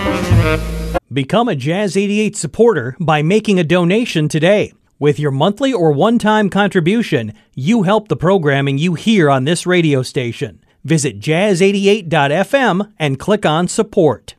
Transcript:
Become a Jazz 88 supporter by making a donation today. With your monthly or one-time contribution, you help the programming you hear on this radio station. Visit jazz88.fm and click on support.